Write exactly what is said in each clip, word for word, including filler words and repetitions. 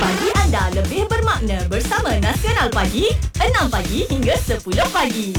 Pagi anda lebih bermakna bersama Nasional Pagi, enam pagi hingga sepuluh pagi.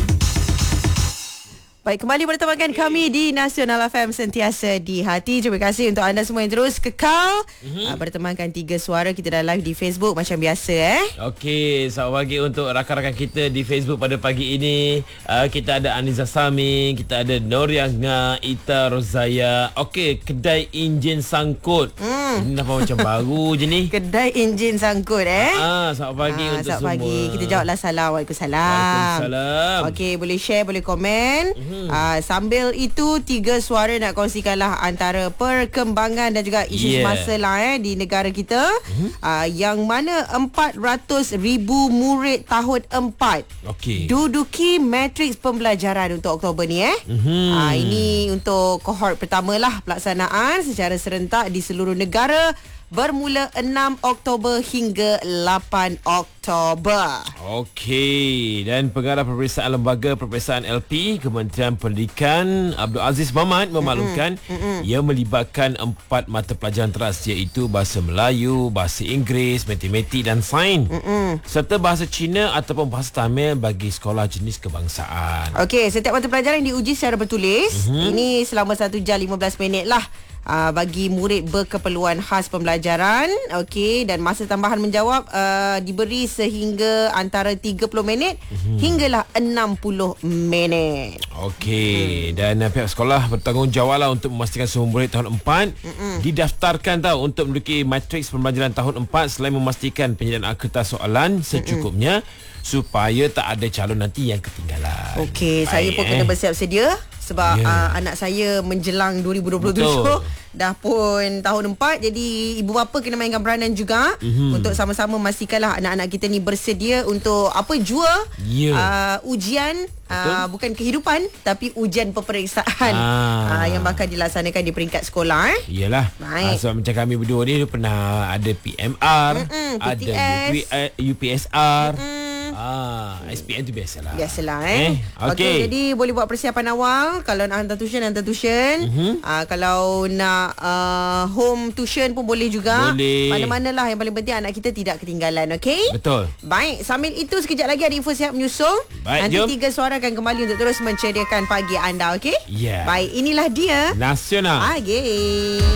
Baik, kembali bertemankan kami di Nasional F M, sentiasa di hati. Terima kasih untuk anda semua yang terus kekal mm-hmm. uh, bertemankan Tiga Suara. Kita dah live di Facebook macam biasa eh. Okey, selamat pagi untuk rakan-rakan kita di Facebook pada pagi ini. Uh, kita ada Aniza Sami, kita ada Norianga, Ita Rozaya. Okey, kedai enjin sangkut. Mm. Ini nampak macam baru je ni. Kedai enjin sangkut eh. Ah, selamat pagi ah, untuk selamat semua. Pagi. Kita jawablah salam. Waalaikumsalam. Waalaikumsalam. Okey, boleh share, boleh komen. Mm-hmm. Uh, sambil itu Tiga Suara nak kongsikanlah antara perkembangan dan juga isu yeah. semasa lah eh, di negara kita mm-hmm. uh, yang mana empat ratus ribu murid tahun empat okay. duduki matriks pembelajaran untuk Oktober ni eh. Mm-hmm. Uh, ini untuk kohort pertama lah pelaksanaan secara serentak di seluruh negara bermula enam Oktober hingga lapan Oktober. Okey, dan pengarah peperiksaan lembaga peperiksaan L P Kementerian Pendidikan Abdul Aziz Mamat memaklumkan mm-mm. ia melibatkan empat mata pelajaran teras, iaitu bahasa Melayu, bahasa Inggeris, matematik dan sains mm-mm. serta bahasa Cina ataupun bahasa Tamil bagi sekolah jenis kebangsaan. Okey, setiap mata pelajaran diuji secara bertulis. Mm-hmm. Ini selama satu jam lima belas minit lah. Uh, bagi murid berkeperluan khas pembelajaran. Okey, dan masa tambahan menjawab uh, diberi sehingga antara tiga puluh minit mm-hmm. hinggalah enam puluh minit. Okey, hmm. dan uh, pihak sekolah bertanggungjawablah untuk memastikan semua murid tahun empat mm-hmm. didaftarkan tahu untuk menduduki matriks pembelajaran tahun empat selain memastikan penyediaan kertas soalan secukupnya mm-hmm. supaya tak ada calon nanti yang ketinggalan. Okey, saya pun eh. kena bersiap sedia sebab yeah. uh, anak saya menjelang dua ribu dua puluh tujuh Betul. Dah pun tahun empat, jadi ibu bapa kena mainkan peranan juga mm-hmm. untuk sama-sama memastikanlah anak-anak kita ni bersedia untuk apa jua yeah. uh, ujian uh, bukan kehidupan tapi ujian peperiksaan ah. uh, yang bakal dilaksanakan di peringkat sekolah eh. Iyalah. Uh, sebab macam kami berdua ni pernah ada P M R, Mm-mm, ada U P S R. Mm-mm. Ah, S P M tu biasalah. Biasalah eh. eh Okey, okay, jadi boleh buat persiapan awal. Kalau nak hantar tuition, hantar tuition. Mm-hmm. Uh, kalau nak uh, home tuition pun boleh juga. Boleh. Mana-mana lah, yang paling penting anak kita tidak ketinggalan. Okey? Betul. Baik, sambil itu sekejap lagi ada info siap menyusul. Baik, nanti jom. Tiga Suara akan kembali untuk terus menceriakan pagi anda. Okey? Ya. Yeah. Baik, inilah dia Nasional Pagi.